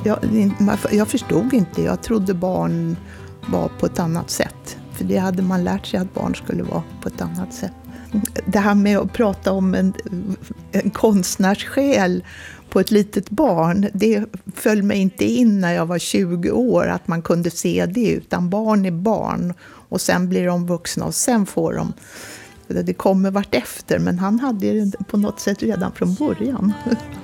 Jag förstod inte. Jag trodde barn var på ett annat sätt. För det hade man lärt sig att barn skulle vara på ett annat sätt. Det här med att prata om en konstnärssjäl på ett litet barn, det föll mig inte in när jag var 20 år att man kunde se det, utan barn är barn och sen blir de vuxna och sen får de, det kommer vart efter, men han hade det på något sätt redan från början.